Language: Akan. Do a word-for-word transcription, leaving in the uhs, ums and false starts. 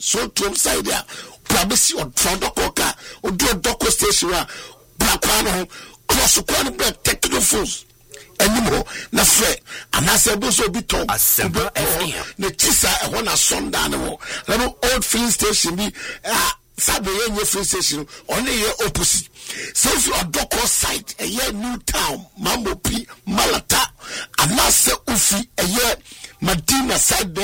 so to side there probably or Fondokoka or do a Doko station black one cross one black technical force anymore na fre and I said also be told assemble the tisa one a sundown no old filling station be uh Sabe yenye free station only ye opposite. So if you are Doko site a year New Town, Mambo P, Malata, and Master Ufi a year Medina side